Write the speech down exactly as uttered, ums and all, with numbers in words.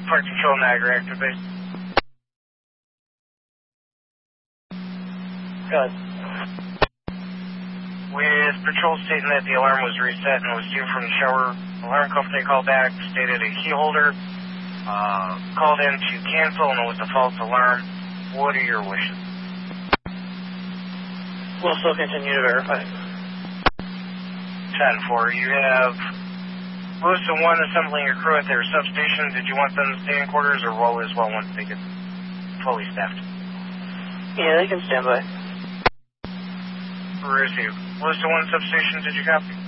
Park Control Niagara, activate. Good. With patrol stating that the alarm was reset and was due from the shower, alarm company called back, stated a key holder, uh, called in to cancel and it was a false alarm. What are your wishes? We'll still continue to verify. ten four, you have Lewiston one assembling your crew at their substation. Did you want them to stay in quarters or roll as well once they get fully staffed? Yeah, they can stand by. Receive. Lewiston one substation, did you copy?